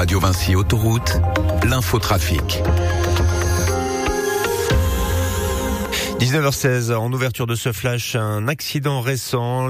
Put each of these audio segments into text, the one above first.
Radio Vinci Autoroute, l'infotrafic. 19h16, en ouverture de ce flash, un accident récent.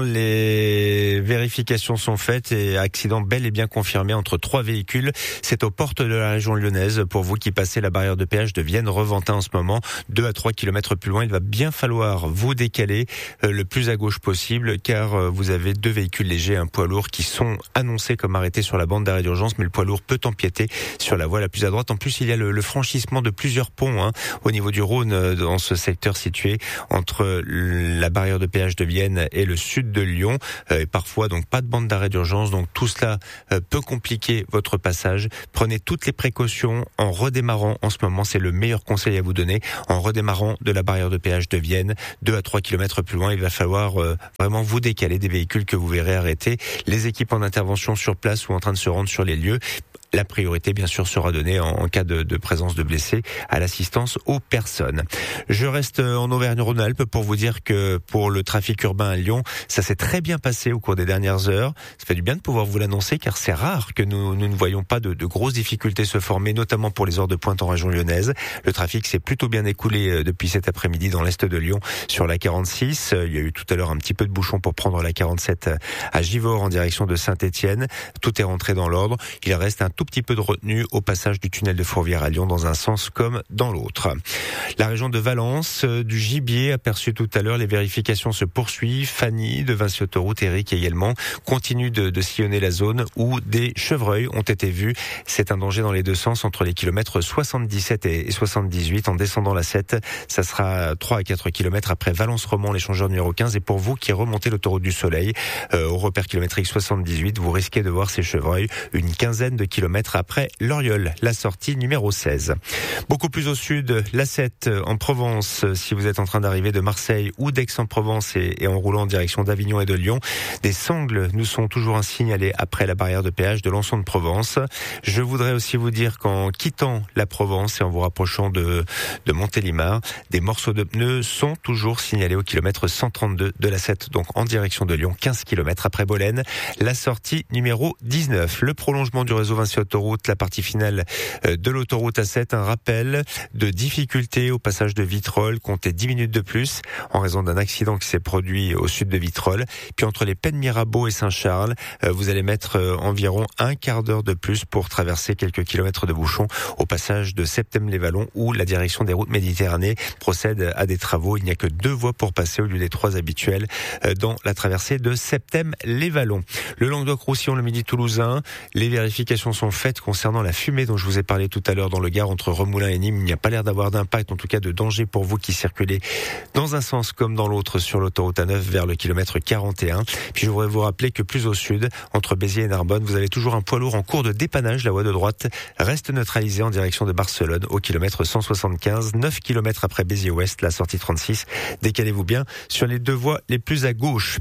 Les vérifications sont faites et accident bel et bien confirmé entre 3 véhicules. C'est aux portes de la région lyonnaise. Pour vous qui passez la barrière de péage de Vienne-Reventin en ce moment, 2 à 3 kilomètres plus loin, il va bien falloir vous décaler le plus à gauche possible car vous avez 2 véhicules légers, un poids lourd qui sont annoncés comme arrêtés sur la bande d'arrêt d'urgence, mais le poids lourd peut empiéter sur la voie la plus à droite. En plus, il y a le franchissement de plusieurs ponts au niveau du Rhône dans ce secteur situé entre la barrière de péage de Vienne et le sud de Lyon. Et parfois, donc, pas de bande d'arrêt d'urgence. Donc, tout cela peut compliquer votre passage. Prenez toutes les précautions en redémarrant. En ce moment, c'est le meilleur conseil à vous donner. En redémarrant de la barrière de péage de Vienne, 2 à 3 kilomètres plus loin, il va falloir vraiment vous décaler des véhicules que vous verrez arrêter. Les équipes en intervention sur place ou en train de se rendre sur les lieux. La priorité, bien sûr, sera donnée en cas de présence de blessés à l'assistance aux personnes. Je reste en Auvergne-Rhône-Alpes pour vous dire que pour le trafic urbain à Lyon, ça s'est très bien passé au cours des dernières heures. Ça fait du bien de pouvoir vous l'annoncer car c'est rare que nous ne voyons pas de grosses difficultés se former, notamment pour les heures de pointe en région lyonnaise. Le trafic s'est plutôt bien écoulé depuis cet après-midi dans l'est de Lyon sur la 46. Il y a eu tout à l'heure un petit peu de bouchon pour prendre la 47 à Givors en direction de Saint-Étienne. Tout est rentré dans l'ordre. Il reste un tout petit peu de retenue au passage du tunnel de Fourvière à Lyon dans un sens comme dans l'autre. La région de Valence, du gibier aperçu tout à l'heure, les vérifications se poursuivent. Fanny de Vinci Autoroute, Eric également, continue de sillonner la zone où des chevreuils ont été vus. C'est un danger dans les deux sens entre les kilomètres 77 et 78 en descendant la 7. Ça sera 3 à 4 kilomètres après Valence-Romand, l'échangeur numéro 15. Et pour vous qui remontez l'autoroute du Soleil, au repère kilométrique 78, vous risquez de voir ces chevreuils une quinzaine de kilomètres après Loriol, la sortie numéro 16. Beaucoup plus au sud, la 7 en Provence, si vous êtes en train d'arriver de Marseille ou d'Aix-en-Provence et en roulant en direction d'Avignon et de Lyon, des sangles nous sont toujours signalées après la barrière de péage de Lançon de Provence. Je voudrais aussi vous dire qu'en quittant la Provence et en vous rapprochant de Montélimar, des morceaux de pneus sont toujours signalés au kilomètre 132 de la 7, donc en direction de Lyon, 15 kilomètres après Bolène, la sortie numéro 19. Le prolongement du réseau Vinci Autoroute, la partie finale de l'autoroute A7, un rappel de difficultés au passage de Vitrolles, comptez 10 minutes de plus en raison d'un accident qui s'est produit au sud de Vitrolles. Puis entre les Pennes Mirabeau et Saint-Charles, vous allez mettre environ un quart d'heure de plus pour traverser quelques kilomètres de bouchons au passage de Septem-les-Vallons où la direction des routes Méditerranée procède à des travaux. Il n'y a que 2 voies pour passer au lieu des 3 habituelles dans la traversée de Septem-les-Vallons. Le Languedoc-Roussillon, le Midi toulousain, les vérifications sont faites concernant la fumée dont je vous ai parlé tout à l'heure dans le Gard entre Remoulins et Nîmes. Il n'y a pas l'air d'avoir d'impact, en tout cas de danger pour vous qui circulez dans un sens comme dans l'autre sur l'autoroute A9 vers le kilomètre 41. Puis je voudrais vous rappeler que plus au sud, entre Béziers et Narbonne, vous avez toujours un poids lourd en cours de dépannage. La voie de droite reste neutralisée en direction de Barcelone au kilomètre 175, 9 kilomètres après Béziers-Ouest, la sortie 36. Décalez-vous bien sur les 2 voies les plus à gauche.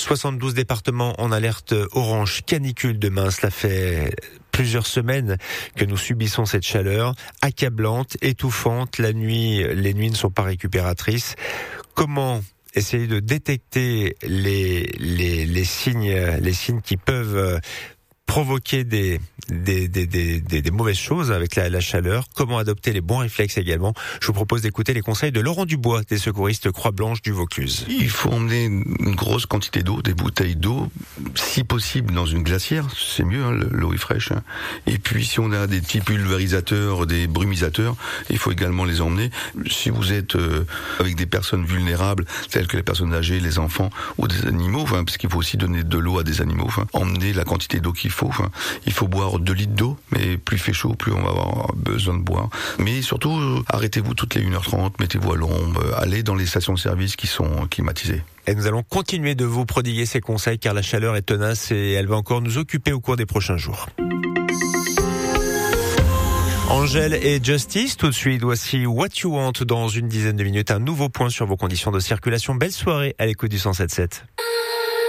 72 départements en alerte orange canicule demain. Cela fait plusieurs semaines que nous subissons cette chaleur accablante, étouffante. La nuit, les nuits ne sont pas récupératrices. Comment essayer de détecter les signes qui peuvent provoquer des mauvaises choses avec la chaleur, comment adopter les bons réflexes également. Je vous propose d'écouter les conseils de Laurent Dubois, des secouristes Croix-Blanche du Vaucluse. Il faut emmener une grosse quantité d'eau, des bouteilles d'eau, si possible dans une glacière, c'est mieux, l'eau est fraîche. Et puis si on a des petits pulvérisateurs, des brumisateurs, il faut également les emmener. Si vous êtes avec des personnes vulnérables, telles que les personnes âgées, les enfants ou des animaux, parce qu'il faut aussi donner de l'eau à des animaux, emmener la quantité d'eau qu'il faut. Il faut boire 2 litres d'eau, mais plus il fait chaud, plus on va avoir besoin de boire. Mais surtout, arrêtez-vous toutes les 1h30, mettez-vous à l'ombre, allez dans les stations-service qui sont climatisées. Et nous allons continuer de vous prodiguer ces conseils car la chaleur est tenace et elle va encore nous occuper au cours des prochains jours. Angèle et Justice, tout de suite, voici What You Want dans une dizaine de minutes. Un nouveau point sur vos conditions de circulation. Belle soirée à l'écoute du 107.7.